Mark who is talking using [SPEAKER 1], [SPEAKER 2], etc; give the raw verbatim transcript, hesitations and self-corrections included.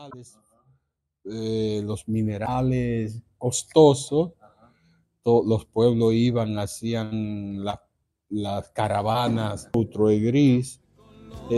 [SPEAKER 1] eh, los minerales costosos, to- los pueblos iban, hacían la- las caravanas, neutro y gris,